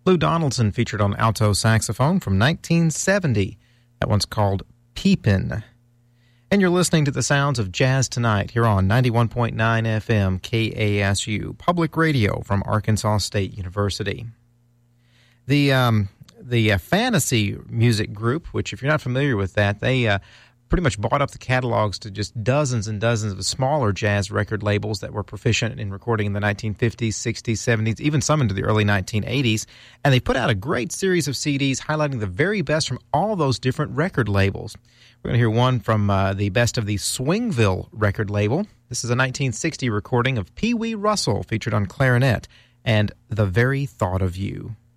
Lou Donaldson featured on alto saxophone from 1970. That one's called Peepin'. And you're listening to the sounds of Jazz Tonight here on 91.9 FM KASU, public radio from Arkansas State University. The Fantasy Music Group, which if you're not familiar with that, they pretty much bought up the catalogs to just dozens and dozens of smaller jazz record labels that were proficient in recording in the 1950s, 60s, 70s, even some into the early 1980s. And they put out a great series of CDs highlighting the very best from all those different record labels. We're going to hear one from the best of the Swingville record label. This is a 1960 recording of Pee Wee Russell featured on clarinet and The Very Thought of You.